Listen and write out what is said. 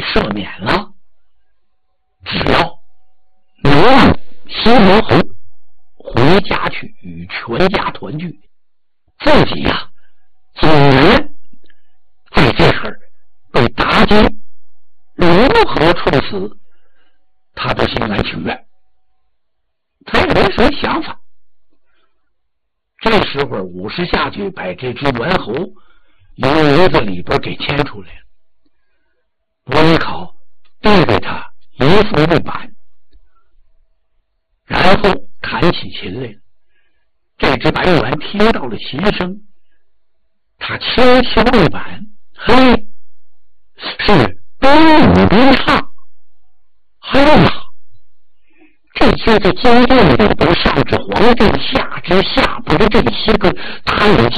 赦免了，只要你让西门侯回家去与全家团聚，自己呀竟然在这儿被打击，如何处死，他都心甘情愿。他也没什么想法。这时候武士下去把这只猿猴由笼子里边给牵出来了。伯邑考递给他一副木板，然后弹起琴来了。这只白猿听到了琴声，他轻敲木板，嘿，是歌舞鸣唱。哎呀，这些在经殿里边上至皇帝，下至下边的这些个太监